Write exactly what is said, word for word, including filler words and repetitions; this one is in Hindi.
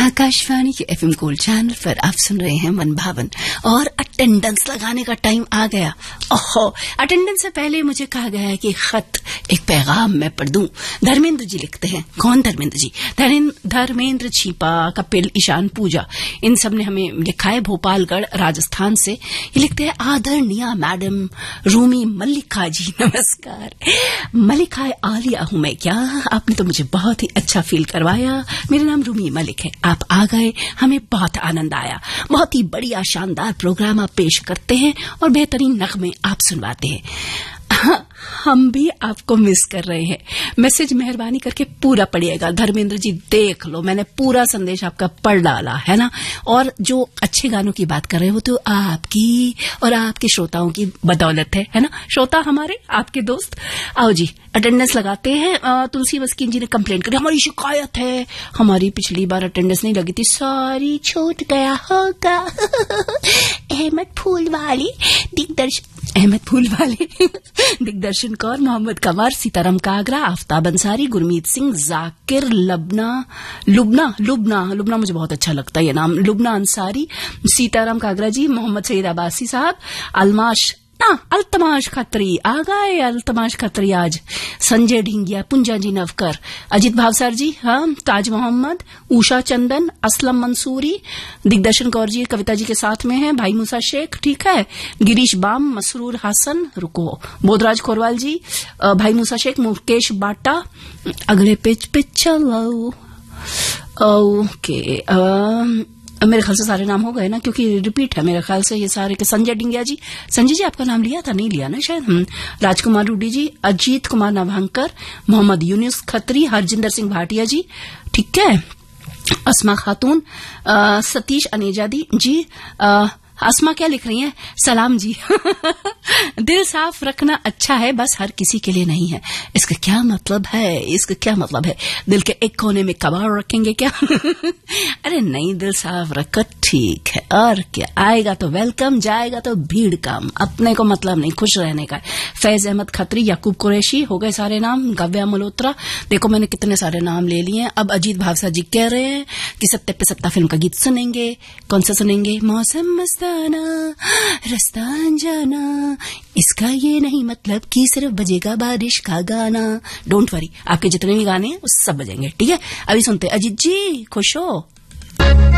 आकाशवाणी के एफएम गोल्ड चैनल पर आप सुन रहे हैं मन भावन और अटेंडेंस लगाने का टाइम आ गया। ओहो, अटेंडेंस से पहले मुझे कहा गया है कि खत एक पैगाम मैं पढ़ दूं। धर्मेंद्र जी लिखते हैं। कौन धर्मेंद्र जी? धर्मेंद्र छीपा, कपिल, ईशान पूजा, इन सब ने हमें लिखा है भोपालगढ़ राजस्थान से। ये लिखते हैं आदरणीय मैडम रूमी मल्लिका जी नमस्कार। मल्लिका आलिया हूं मैं क्या? आपने तो मुझे बहुत ही अच्छा फील करवाया। मेरा नाम रूमी मलिक है। आप आ गए, हमें बहुत आनंद आया। बहुत ही बढ़िया शानदार प्रोग्राम आप पेश करते हैं और बेहतरीन नगमे आप सुनवाते हैं। हाँ, हम भी आपको मिस कर रहे हैं। मैसेज मेहरबानी करके पूरा पढ़िएगा। धर्मेंद्र जी देख लो, मैंने पूरा संदेश आपका पढ़ डाला है ना। और जो अच्छे गानों की बात कर रहे हो तो आपकी और आपके श्रोताओं की बदौलत है है ना। श्रोता हमारे आपके दोस्त। आओ जी, अटेंडेंस लगाते हैं। तुलसी मस्किन जी ने कंप्लेंट करी, हमारी शिकायत है, हमारी पिछली बार अटेंडेंस नहीं लगी थी, सारी छूट गया होगा। अहमद फूल वाली दिग्दर्शन अहमद फूल वाले दिग्दर्शन कौर, मोहम्मद कमर, सीताराम कागरा, आफ्ताब अंसारी, गुरमीत सिंह, जाकिर, लबना लुबना लुबना लुबना मुझे बहुत अच्छा लगता है ये नाम, लुबना अंसारी, सीताराम कागरा जी, मोहम्मद सईद अब्बासी साहब, अलमाश ना अल्तमाश खत्री आ गए। अल्तमाश खत्री आज, संजय ढिंगिया, पुंजा जी नवकर, अजित भावसार जी, हाँ, ताज मोहम्मद, उषा चंदन, असलम मंसूरी, दिग्दर्शन कौर जी कविता जी के साथ में है, भाई मूसा शेख, ठीक है, गिरीश बाम, मसरूर हसन, रुको, बोधराज खोरवाल जी, भाई मूसा शेख, मुकेश बाटा, अगले पेज पे चलो। ओके, मेरे ख्याल से सारे नाम हो गए ना, क्योंकि रिपीट है मेरे ख्याल से ये सारे के। संजय डिंगिया जी, संजय जी आपका नाम लिया था? नहीं लिया ना शायद। राजकुमार रूडी जी, अजीत कुमार नवहंकर, मोहम्मद यूनुस खत्री, हरजिंदर सिंह भाटिया जी, ठीक है, अस्मा खातून, सतीश अनेजादी जी, आ, अस्मा क्या लिख रही हैं? सलाम जी। दिल साफ रखना अच्छा है, बस हर किसी के लिए नहीं है। इसका क्या मतलब है? इसका क्या मतलब है? दिल के एक कोने में कबाड़ रखेंगे क्या? अरे नहीं, दिल साफ रखो, ठीक है। और क्या, आएगा तो वेलकम, जाएगा तो भीड़ कम, अपने को मतलब नहीं, खुश रहने का। फैज अहमद खत्री, याकूब कुरैशी, हो गए सारे नाम। गव्या मल्होत्रा, देखो मैंने कितने सारे नाम ले लिए हैं। अब अजीत भावसा जी कह रहे हैं कि सत्ते पे सत्ता फिल्म का गीत सुनेंगे। कौन सा सुनेंगे? मौसम मस्ताना रास्ता अनजाना, इसका ये नहीं मतलब कि सिर्फ बजेगा बारिश का गाना। डोंट वरी, आपके जितने भी गाने हैं वो सब बजेंगे, ठीक है। अभी सुनते अजीत जी, खुश हो।